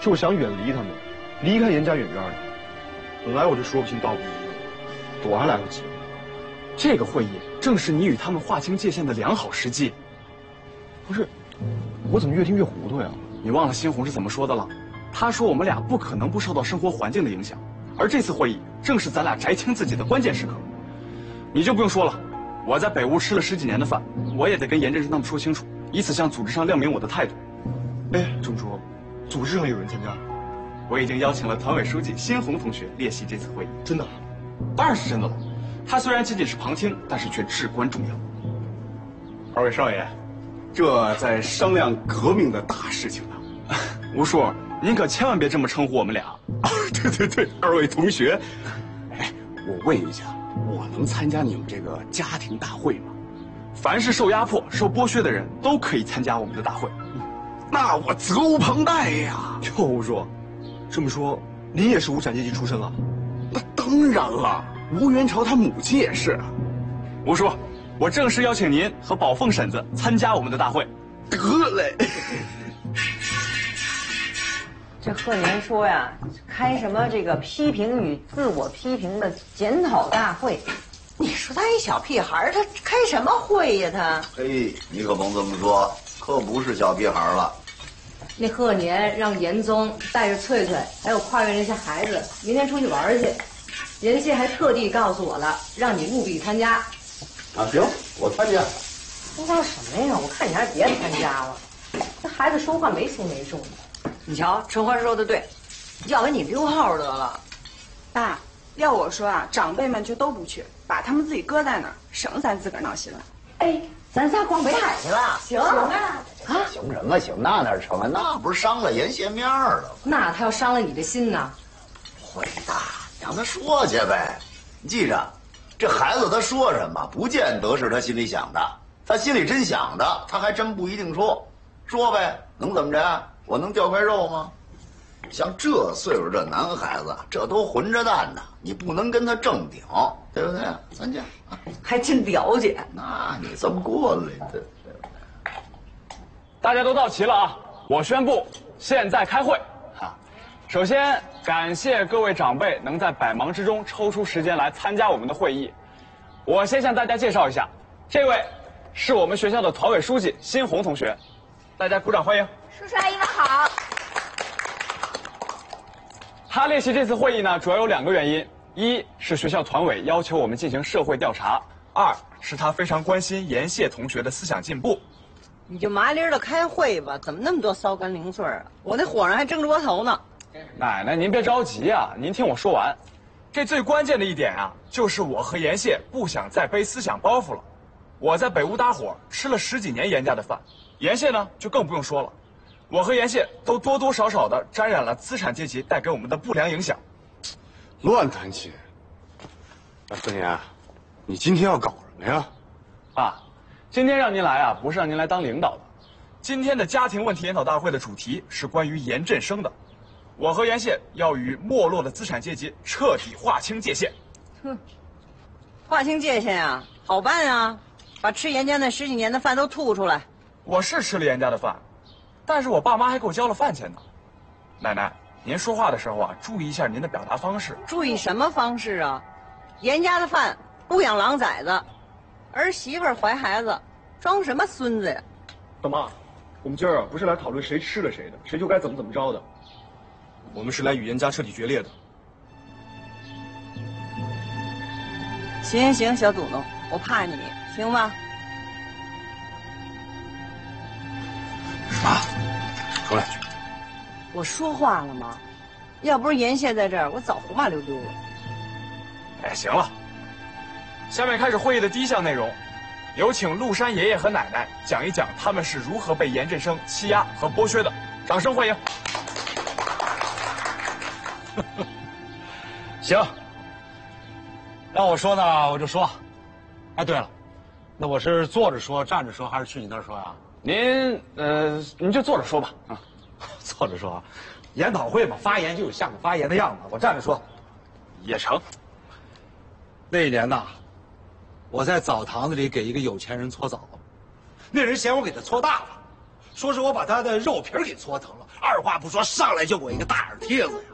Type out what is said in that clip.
就想远离他们，离开严家远远的。本来我就说不清道不明的，躲还来不及。 这个会议正是你与他们划清界限的良好时机。 不是，我怎么越听越糊涂呀？ 你忘了新红是怎么说的了？他说我们俩不可能不受到生活环境的影响，而这次会议正是咱俩摘清自己的关键时刻。你就不用说了，我在北屋吃了10几年的饭，我也得跟严振声他们说清楚，以此向组织上亮明我的态度。 哎，这么说，组织上有人参加？ 我已经邀请了团委书记新红同学列席这次会议。 真的？ 当然是真的了。他虽然仅仅是旁听，但是却至关重要。二位少爷，这在商量革命的大事情呢。吴叔，您可千万别这么称呼我们俩。 对，二位同学，哎，我问一下，我能参加你们这个家庭大会吗？ 凡是受压迫、受剥削的人都可以参加我们的大会。 那我责无旁贷呀！ 哟，吴叔，这么说，您也是无产阶级出身了？ 那当然了，吴元朝他母亲也是。 吴叔，我正式邀请您和宝凤婶子参加我们的大会。 得嘞。 这贺年说呀，开什么这个批评与自我批评的检讨大会。你说他一小屁孩，他开什么会呀？他嘿，你可甭这么说，可不是小屁孩了。 那贺年让严宗带着翠翠还有跨院那些孩子明天出去玩去，严谢还特地告诉我了，让你务必参加。 啊，行，我参加。 参加什么呀？我看你还是别参加了。这孩子说话没轻没重的。你瞧，春花说的对，要不你溜号得了。 爸，要我说啊，长辈们就都不去，把他们自己搁在那儿，省咱自个儿闹心了。 哎，咱仨逛北海去了。行啊。 行什么行？那成啊？那不是伤了严谢面了吗？ 那他要伤了你的心呢？ 会的，让他说去呗。你记着，这孩子他说什么，不见得是他心里想的。他心里真想的，他还真不一定说。说呗，能怎么着？我能掉块肉吗？像这岁数这男孩子，这都混着蛋呢，你不能跟他正顶，对不对？参加， 还真了解。 那你这么过来的，对不对？ 大家都到齐了啊！我宣布，现在开会。首先感谢各位长辈能在百忙之中抽出时间来参加我们的会议。我先向大家介绍一下，这位是我们学校的团委书记新红同学，大家鼓掌欢迎。 叔叔阿姨们好。 他列席这次会议呢，主要有2个原因：一是学校团委要求我们进行社会调查；2是他非常关心严谢同学的思想进步。 你就麻利的开会吧，怎么那么多骚干零碎啊？我那火上还蒸着窝头呢。 奶奶，您别着急啊，您听我说完。这最关键的一点啊，就是我和严谢不想再背思想包袱了。我在北屋搭伙吃了10几年严家的饭，严谢呢就更不用说了。我和严谢都多多少少的沾染了资产阶级带给我们的不良影响。 乱弹琴。哎，贺年，你今天要搞什么呀？ 爸，今天让您来啊，不是让您来当领导的。今天的家庭问题研讨大会的主题是关于严振声的。我和严谢要与没落的资产阶级彻底划清界限。 划清界限啊，好办啊，把吃严家那10几年的饭都吐出来。 我是吃了严家的饭，但是我爸妈还给我交了饭钱呢。奶奶，您说话的时候啊，注意一下您的表达方式。 注意什么方式啊？严家的饭不养狼崽子，儿媳妇怀孩子，装什么孙子呀？ 大妈，我们今儿啊不是来讨论谁吃了谁的，谁就该怎么着的。我们是来与严家彻底决裂的。 行，小祖宗，我怕你，行吗？ 妈，说两句。 我说话了吗？要不是严谢在这儿，我早胡麻溜溜了。 哎，行了，下面开始会议的第一项内容，有请陆山爷爷和奶奶讲一讲他们是如何被严振声欺压和剥削的。掌声欢迎。 行，让我说呢，我就说。哎，对了，那我是坐着说、站着说，还是去你那儿说呀？ 您就坐着说吧。啊， 坐着说。研讨会嘛，发言就有像个发言的样子。我站着说， 也成。 那一年呐，我在澡堂子里给一个有钱人搓澡，那人嫌我给他搓大了， 说是我把他的肉皮给搓疼了，二话不说上来就给我一个大耳贴子呀。